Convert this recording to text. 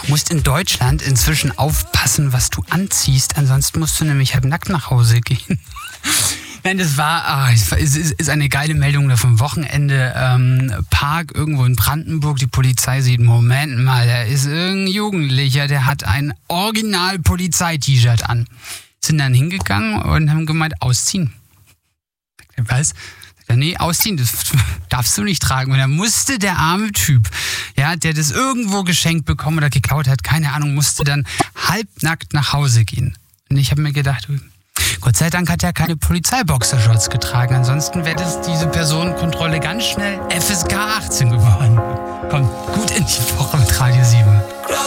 musst in Deutschland inzwischen aufpassen, was du anziehst. Ansonsten musst du nämlich halb nackt nach Hause gehen. Nein, das ist eine geile Meldung da vom Wochenende. Park irgendwo in Brandenburg. Die Polizei sieht, Moment mal, da ist irgendein Jugendlicher, der hat ein Original-Polizei-T-Shirt an. Sind dann hingegangen und haben gemeint, ausziehen. Was? Nee, ausziehen, das darfst du nicht tragen. Und dann musste der arme Typ, ja, der das irgendwo geschenkt bekommen oder geklaut hat, keine Ahnung, musste dann halbnackt nach Hause gehen. Und ich habe mir gedacht, Gott sei Dank hat er keine Polizeiboxershorts getragen. Ansonsten wäre das diese Personenkontrolle ganz schnell FSK 18 geworden. Kommt gut in die Woche mit Radio 7.